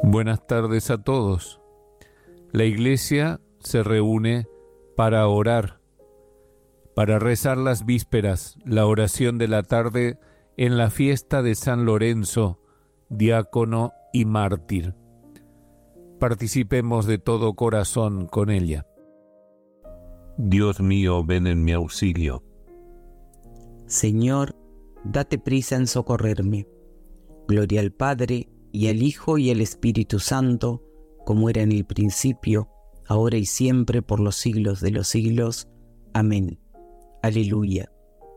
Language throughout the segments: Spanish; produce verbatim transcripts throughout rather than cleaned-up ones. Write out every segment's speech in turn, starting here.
Buenas tardes a todos. La Iglesia se reúne para orar, para rezar las vísperas, la oración de la tarde en la fiesta de San Lorenzo, diácono y mártir. Participemos de todo corazón con ella. Dios mío, ven en mi auxilio. Señor, date prisa en socorrerme. Gloria al Padre, y al Hijo y al Espíritu Santo, como era en el principio, ahora y siempre, por los siglos de los siglos. Amén. Aleluya.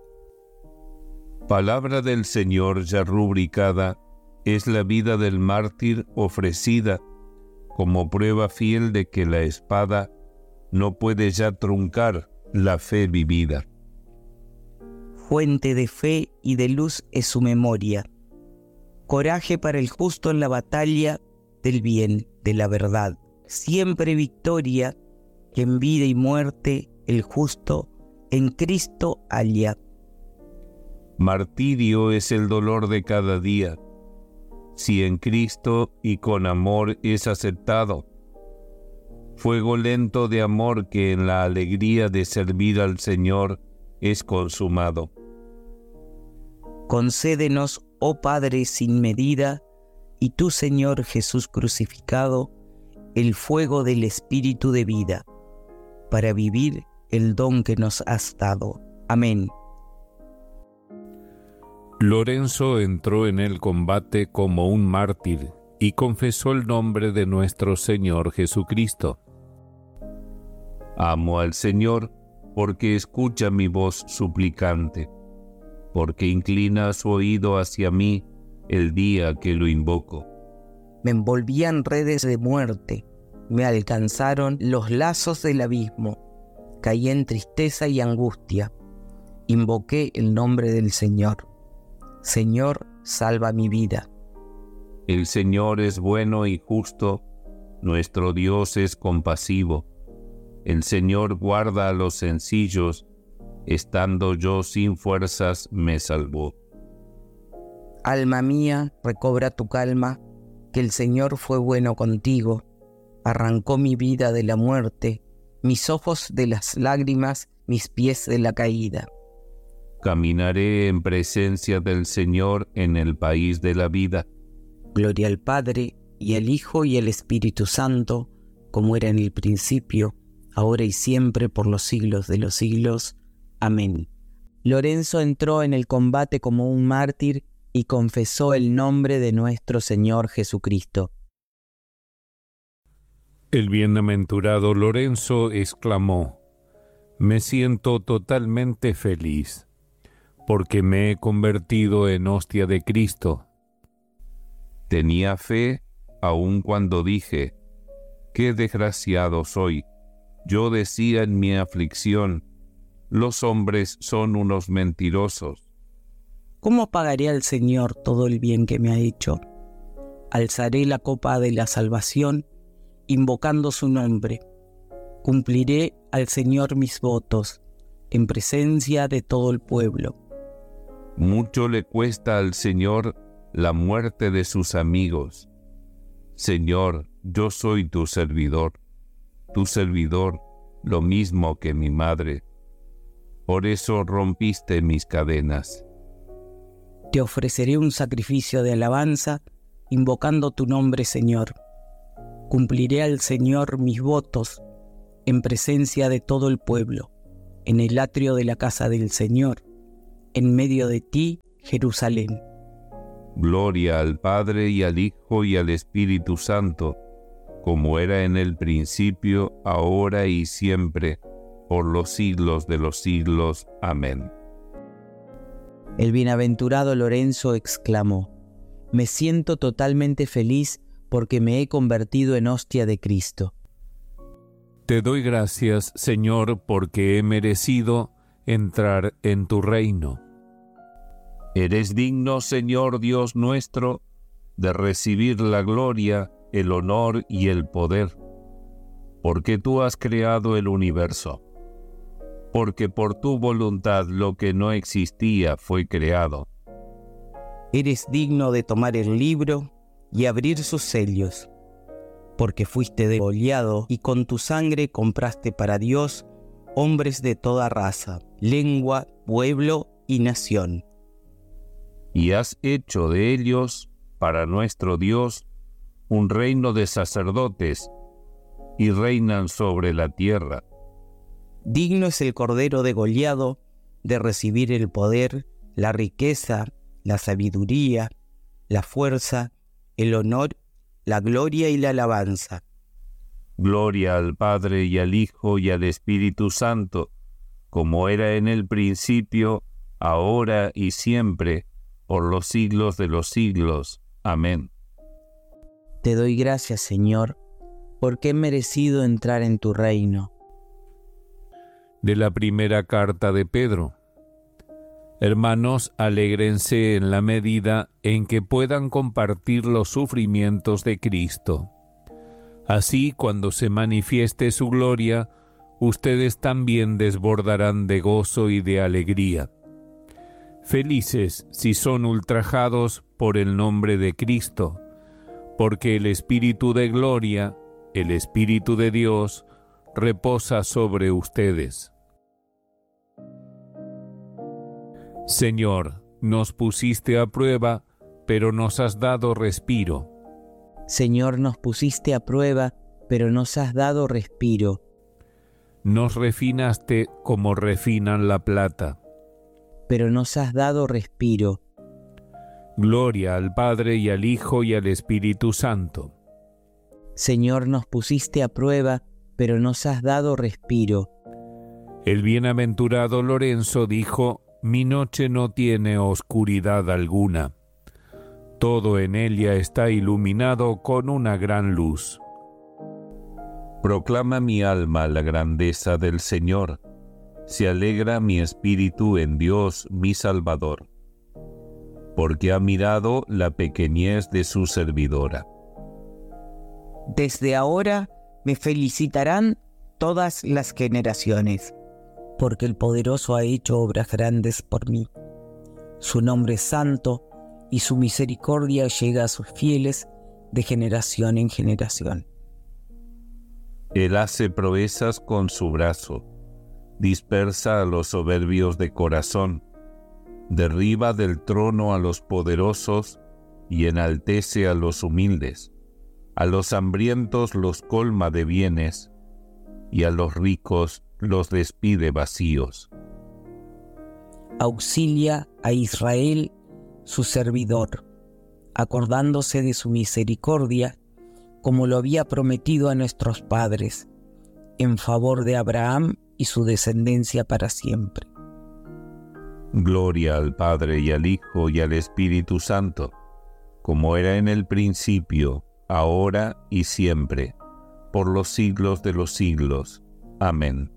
Palabra del Señor ya rubricada es la vida del mártir ofrecida como prueba fiel de que la espada no puede ya truncar la fe vivida. Fuente de fe y de luz es su memoria. Coraje para el justo en la batalla del bien, de la verdad. Siempre victoria, que en vida y muerte el justo en Cristo halla. Martirio es el dolor de cada día, si en Cristo y con amor es aceptado. Fuego lento de amor que en la alegría de servir al Señor es consumado. Concédenos, oh Padre sin medida, y tú, Señor Jesús crucificado, el fuego del Espíritu de vida, para vivir el don que nos has dado. Amén. Lorenzo entró en el combate como un mártir y confesó el nombre de nuestro Señor Jesucristo. Amo al Señor porque escucha mi voz suplicante, porque inclina su oído hacia mí el día que lo invoco. Me envolvían redes de muerte, me alcanzaron los lazos del abismo, caí en tristeza y angustia, invoqué el nombre del Señor. Señor, salva mi vida. El Señor es bueno y justo, nuestro Dios es compasivo. El Señor guarda a los sencillos, estando yo sin fuerzas me salvó. Alma mía, recobra tu calma, que el Señor fue bueno contigo, arrancó mi vida de la muerte, mis ojos de las lágrimas, mis pies de la caída. Caminaré en presencia del Señor en el país de la vida. Gloria al Padre, y al Hijo y al Espíritu Santo, como era en el principio, ahora y siempre, por los siglos de los siglos. Amén. Lorenzo entró en el combate como un mártir y confesó el nombre de nuestro Señor Jesucristo. El bienaventurado Lorenzo exclamó: «Me siento totalmente feliz, porque me he convertido en hostia de Cristo». Tenía fe aun cuando dije: «Qué desgraciado soy». Yo decía en mi aflicción: «Los hombres son unos mentirosos». ¿Cómo pagaré al Señor todo el bien que me ha hecho? Alzaré la copa de la salvación, invocando su nombre. Cumpliré al Señor mis votos, en presencia de todo el pueblo. Mucho le cuesta al Señor la muerte de sus amigos. Señor, yo soy tu servidor, tu servidor, lo mismo que mi madre. Por eso rompiste mis cadenas. Te ofreceré un sacrificio de alabanza, invocando tu nombre, Señor. Cumpliré al Señor mis votos, en presencia de todo el pueblo, en el atrio de la casa del Señor, en medio de ti, Jerusalén. Gloria al Padre y al Hijo y al Espíritu Santo, como era en el principio, ahora y siempre, por los siglos de los siglos. Amén. El bienaventurado Lorenzo exclamó: «Me siento totalmente feliz porque me he convertido en hostia de Cristo». Te doy gracias, Señor, porque he merecido entrar en tu reino. Eres digno, Señor Dios nuestro, de recibir la gloria, el honor y el poder, porque tú has creado el universo. Porque por tu voluntad lo que no existía fue creado. Eres digno de tomar el libro y abrir sus sellos, porque fuiste degollado y con tu sangre compraste para Dios hombres de toda raza, lengua, pueblo y nación. Y has hecho de ellos, para nuestro Dios, un reino de sacerdotes, y reinan sobre la tierra. Digno es el Cordero degollado de recibir el poder, la riqueza, la sabiduría, la fuerza, el honor, la gloria y la alabanza. Gloria al Padre y al Hijo y al Espíritu Santo, como era en el principio, ahora y siempre, por los siglos de los siglos. Amén. Te doy gracias, Señor, porque he merecido entrar en tu reino. De la primera carta de Pedro. Hermanos, alégrense en la medida en que puedan compartir los sufrimientos de Cristo. Así, cuando se manifieste su gloria, ustedes también desbordarán de gozo y de alegría. Felices si son ultrajados por el nombre de Cristo, porque el Espíritu de gloria, el Espíritu de Dios, reposa sobre ustedes. Señor, nos pusiste a prueba, pero nos has dado respiro. Señor, nos pusiste a prueba, pero nos has dado respiro. Nos refinaste como refinan la plata. Pero nos has dado respiro. Gloria al Padre y al Hijo y al Espíritu Santo. Señor, nos pusiste a prueba, pero nos has dado respiro. El bienaventurado Lorenzo dijo: mi noche no tiene oscuridad alguna. Todo en ella está iluminado con una gran luz. Proclama mi alma la grandeza del Señor. Se alegra mi espíritu en Dios, mi Salvador, porque ha mirado la pequeñez de su servidora. Desde ahora me felicitarán todas las generaciones, porque el Poderoso ha hecho obras grandes por mí. Su nombre es santo, y su misericordia llega a sus fieles de generación en generación. Él hace proezas con su brazo, dispersa a los soberbios de corazón, derriba del trono a los poderosos y enaltece a los humildes. A los hambrientos los colma de bienes, y a los ricos los despide vacíos. Auxilia a Israel, su servidor, acordándose de su misericordia, como lo había prometido a nuestros padres, en favor de Abraham y su descendencia para siempre. Gloria al Padre y al Hijo y al Espíritu Santo, como era en el principio, ahora y siempre, por los siglos de los siglos. Amén.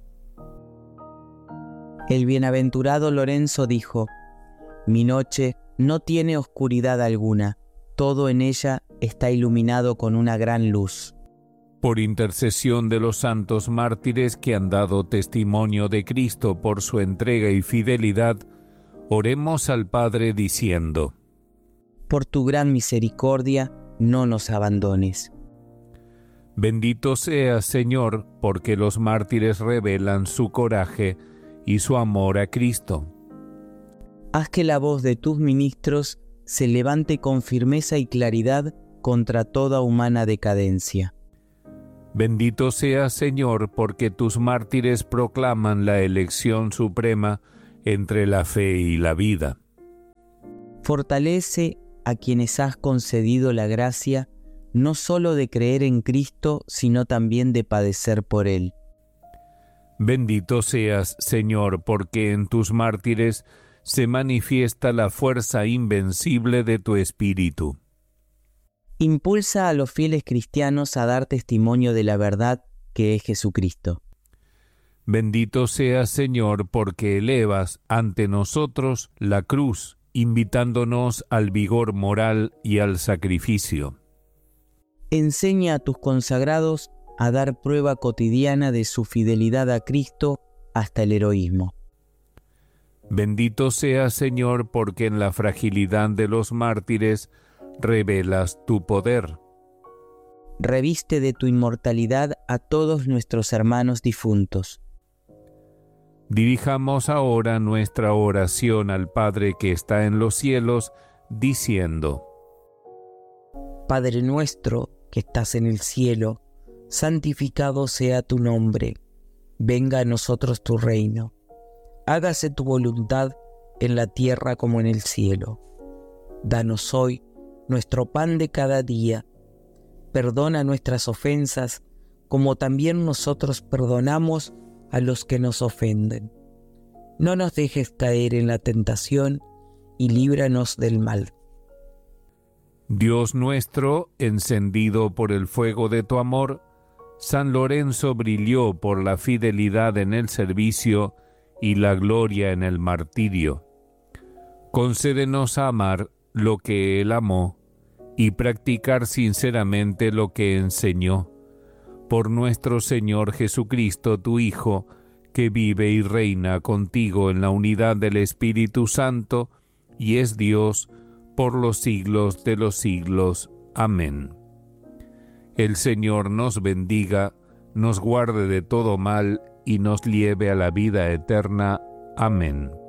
El bienaventurado Lorenzo dijo: mi noche no tiene oscuridad alguna, todo en ella está iluminado con una gran luz. Por intercesión de los santos mártires que han dado testimonio de Cristo por su entrega y fidelidad, oremos al Padre diciendo: por tu gran misericordia, no nos abandones. Bendito seas, Señor, porque los mártires revelan su coraje y su amor a Cristo. Haz que la voz de tus ministros se levante con firmeza y claridad contra toda humana decadencia. Bendito seas, Señor, porque tus mártires proclaman la elección suprema entre la fe y la vida. Fortalece a quienes has concedido la gracia, no solo de creer en Cristo, sino también de padecer por Él. Bendito seas, Señor, porque en tus mártires se manifiesta la fuerza invencible de tu Espíritu. Impulsa a los fieles cristianos a dar testimonio de la verdad que es Jesucristo. Bendito seas, Señor, porque elevas ante nosotros la cruz, invitándonos al vigor moral y al sacrificio. Enseña a tus consagrados a dar prueba cotidiana de su fidelidad a Cristo hasta el heroísmo. Bendito seas, Señor, porque en la fragilidad de los mártires revelas tu poder. reviste de tu inmortalidad a todos nuestros hermanos difuntos. Dirijamos ahora nuestra oración al Padre que está en los cielos, diciendo: Padre nuestro que estás en el cielo, santificado sea tu nombre. Venga a nosotros tu reino. Hágase tu voluntad en la tierra como en el cielo. Danos hoy nuestro pan de cada día. Perdona nuestras ofensas, como también nosotros perdonamos a los que nos ofenden. No nos dejes caer en la tentación y líbranos del mal. Dios nuestro, encendido por el fuego de tu amor, San Lorenzo brilló por la fidelidad en el servicio y la gloria en el martirio. Concédenos amar lo que Él amó y practicar sinceramente lo que enseñó. Por nuestro Señor Jesucristo, tu Hijo, que vive y reina contigo en la unidad del Espíritu Santo, y es Dios por los siglos de los siglos. Amén. El Señor nos bendiga, nos guarde de todo mal y nos lleve a la vida eterna. Amén.